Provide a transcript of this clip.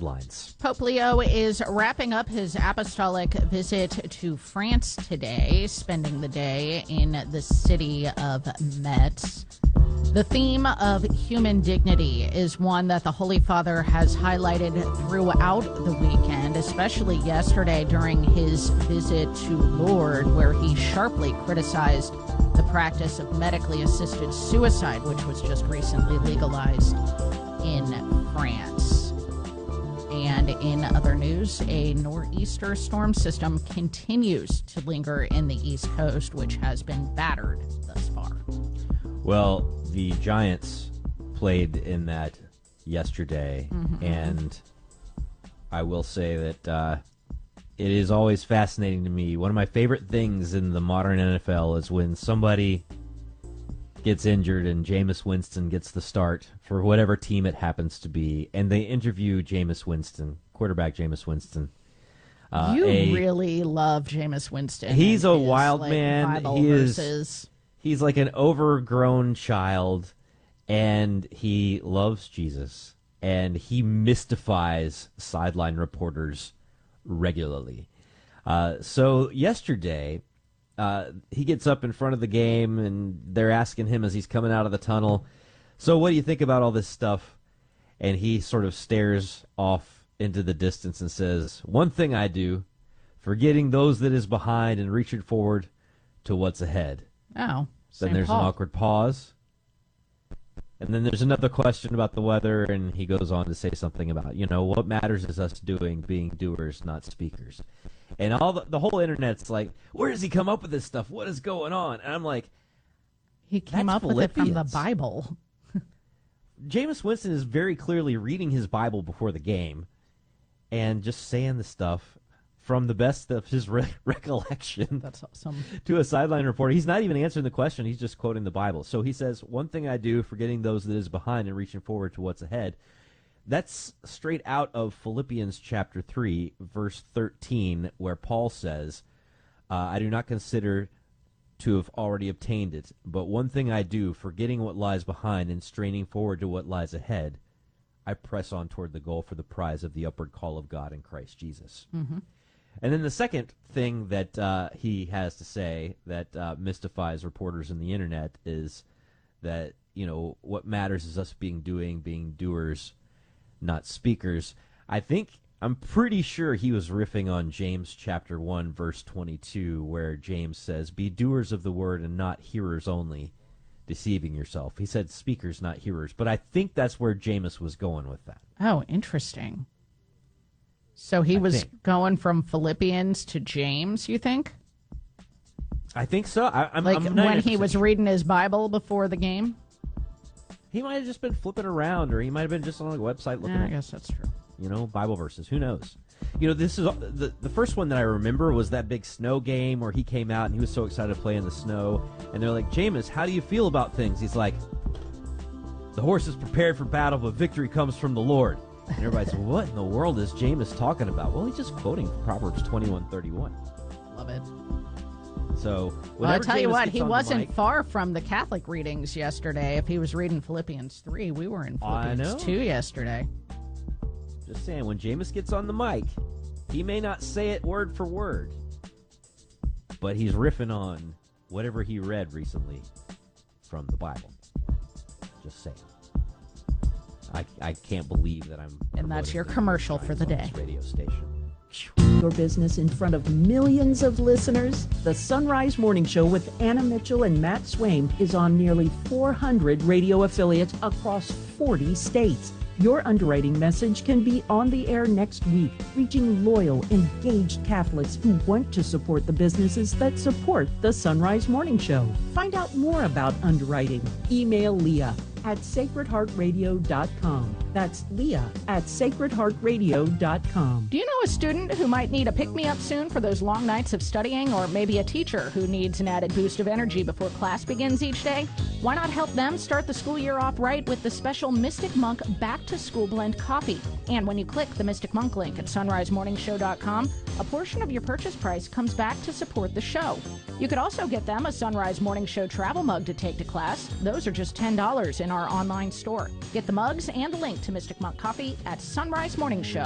headlines. Pope Leo is wrapping up his apostolic visit to France today, spending the day in the city of Metz. The theme of human dignity is one that the Holy Father has highlighted throughout the weekend, especially yesterday during his visit to Lourdes, where he sharply criticized the practice of medically assisted suicide, which was just recently legalized in France. And in other news, a nor'easter storm system continues to linger in the East Coast, which has been battered thus far. Well, the Giants played in that yesterday, and I will say that it is always fascinating to me. One of my favorite things in the modern NFL is when somebody gets injured and Jameis Winston gets the start for whatever team it happens to be, and they interview Jameis Winston, quarterback Jameis Winston. You really love Jameis Winston. He's a wild like man. Bible He verses. He's like an overgrown child, and he loves Jesus, and he mystifies sideline reporters regularly. So yesterday, he gets up in front of the game, and they're asking him as he's coming out of the tunnel, so what do you think about all this stuff? And he sort of stares off into the distance and says, one thing I do, forgetting those that is behind and reaching forward to what's ahead. Oh, Then there's an awkward pause. And then there's another question about the weather, and he goes on to say something about, what matters is us being doers, not speakers. And all the whole internet's like, where does he come up with this stuff? What is going on? And I'm like, he came up with it from the Bible. Jameis Winston is very clearly reading his Bible before the game and just saying the stuff from the best of his recollection. That's awesome. To a sideline reporter. He's not even answering the question. He's just quoting the Bible. So he says, one thing I do, forgetting those that is behind and reaching forward to what's ahead. That's straight out of Philippians chapter 3, verse 13, where Paul says, I do not consider to have already obtained it, but one thing I do, forgetting what lies behind and straining forward to what lies ahead, I press on toward the goal for the prize of the upward call of God in Christ Jesus. Mm-hmm. And then the second thing that he has to say that mystifies reporters in the internet is that, what matters is us being doers, not speakers. I'm pretty sure he was riffing on James chapter 1, verse 22, where James says, be doers of the word and not hearers only, deceiving yourself. He said speakers, not hearers. But I think that's where Jameis was going with that. Oh, interesting. So he was going from Philippians to James, you think? I think so. I'm when he was reading his Bible before the game? He might have just been flipping around, or he might have been just on a website looking I guess that's true. Bible verses. Who knows? This is the first one that I remember was that big snow game where he came out and he was so excited to play in the snow. And they're like, Jameis, how do you feel about things? He's like, the horse is prepared for battle, but victory comes from the Lord. And everybody's, what in the world is Jameis talking about? Well, he's just quoting Proverbs 21:31. Love it. So, I'll tell you what, he wasn't far from the Catholic readings yesterday. If he was reading Philippians 3, we were in Philippians 2 yesterday. Just saying, when Jameis gets on the mic, he may not say it word for word, but he's riffing on whatever he read recently from the Bible. Just saying. I can't believe that I'm. And that's your commercial for the day. Radio station. Your business in front of millions of listeners. The Sunrise Morning Show with Anna Mitchell and Matt Swaim is on nearly 400 radio affiliates across 40 states. Your underwriting message can be on the air next week, reaching loyal, engaged Catholics who want to support the businesses that support the Sunrise Morning Show. Find out more about underwriting. Email Leah at sacredheartradio.com. That's Leah at sacredheartradio.com. Do you know a student who might need a pick-me-up soon for those long nights of studying, or maybe a teacher who needs an added boost of energy before class begins each day? Why not help them start the school year off right with the special Mystic Monk Back to School Blend coffee? And when you click the Mystic Monk link at sunrisemorningshow.com, a portion of your purchase price comes back to support the show. You could also get them a Sunrise Morning Show travel mug to take to class. Those are just $10 in our online store. Get the mugs and the link to Mystic Monk Coffee at Sunrise Morning Show.